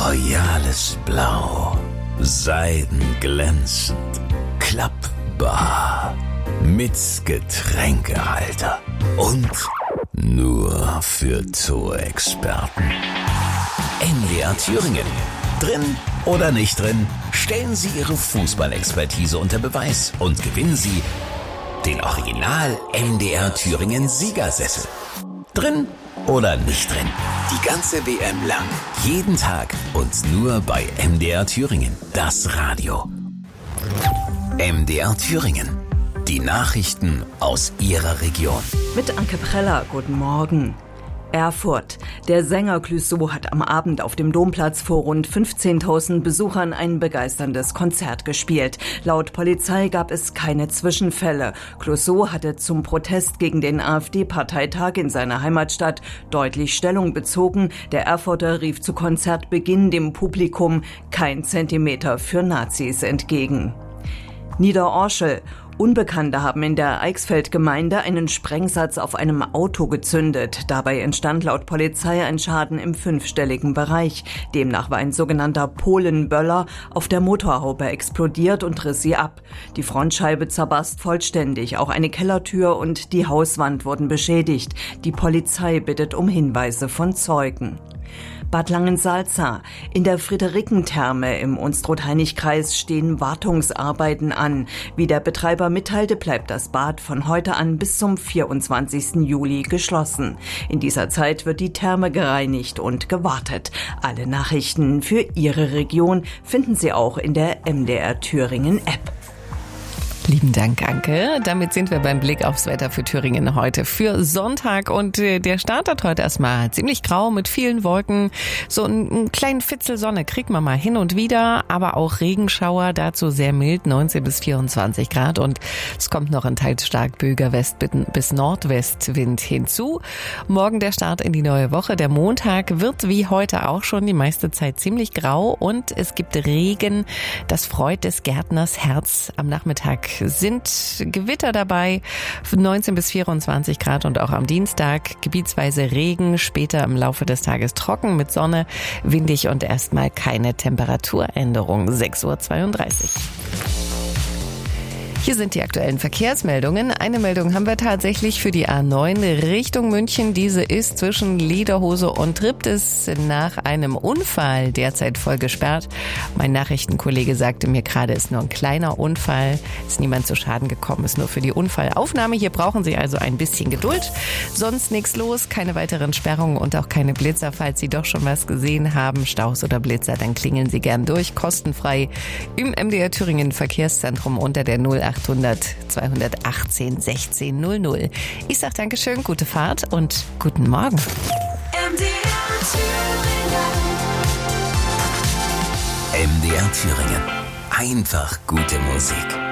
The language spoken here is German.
royales Blau, seidenglänzend, klappbar, mit Getränkehalter und nur für Torexperten. MDR Thüringen. Drin oder nicht drin, stellen Sie Ihre Fußballexpertise unter Beweis und gewinnen Sie den Original MDR Thüringen Siegersessel. Drin oder nicht drin, die ganze WM lang, jeden Tag und nur bei MDR Thüringen, das Radio. MDR Thüringen, die Nachrichten aus Ihrer Region. Mit Anke Preller, guten Morgen. Erfurt. Der Sänger Clouseau hat am Abend auf dem Domplatz vor rund 15.000 Besuchern ein begeisterndes Konzert gespielt. Laut Polizei gab es keine Zwischenfälle. Clouseau hatte zum Protest gegen den AfD-Parteitag in seiner Heimatstadt deutlich Stellung bezogen. Der Erfurter rief zu Konzertbeginn dem Publikum kein Zentimeter für Nazis entgegen. Niederorschel. Unbekannte haben in der Eichsfeld-Gemeinde einen Sprengsatz auf einem Auto gezündet. Dabei entstand laut Polizei ein Schaden im 5-stelligen Bereich. Demnach war ein sogenannter Polenböller auf der Motorhaube explodiert und riss sie ab. Die Frontscheibe zerbarst vollständig. Auch eine Kellertür und die Hauswand wurden beschädigt. Die Polizei bittet um Hinweise von Zeugen. Bad Langensalza. In der Friederikentherme im Unstrut-Hainich-Kreis stehen Wartungsarbeiten an. Wie der Betreiber mitteilte, bleibt das Bad von heute an bis zum 24. Juli geschlossen. In dieser Zeit wird die Therme gereinigt und gewartet. Alle Nachrichten für Ihre Region finden Sie auch in der MDR Thüringen App. Lieben Dank, Anke. Damit sind wir beim Blick aufs Wetter für Thüringen heute für Sonntag. Und der startet heute erstmal ziemlich grau mit vielen Wolken. So einen kleinen Fitzel Sonne kriegt man mal hin und wieder, aber auch Regenschauer, dazu sehr mild, 19 bis 24 Grad. Und es kommt noch ein teils stark böiger West- bis Nordwestwind hinzu. Morgen der Start in die neue Woche. Der Montag wird wie heute auch schon die meiste Zeit ziemlich grau und es gibt Regen. Das freut des Gärtners Herz. Am Nachmittag sind Gewitter dabei, 19 bis 24 Grad und auch am Dienstag gebietsweise Regen, später im Laufe des Tages trocken mit Sonne, windig und erstmal keine Temperaturänderung, 6:32 Uhr. Hier sind die aktuellen Verkehrsmeldungen. Eine Meldung haben wir tatsächlich für die A9 Richtung München. Diese ist zwischen Lederhose und Triptis nach einem Unfall derzeit voll gesperrt. Mein Nachrichtenkollege sagte mir gerade, es ist nur ein kleiner Unfall. Ist niemand zu Schaden gekommen, ist nur für die Unfallaufnahme. Hier brauchen Sie also ein bisschen Geduld. Sonst nichts los, keine weiteren Sperrungen und auch keine Blitzer. Falls Sie doch schon was gesehen haben, Staus oder Blitzer, dann klingeln Sie gern durch. Kostenfrei im MDR Thüringen Verkehrszentrum unter der 0800 218 16 00. Ich sag Dankeschön, gute Fahrt und guten Morgen. MDR Thüringen. Einfach gute Musik.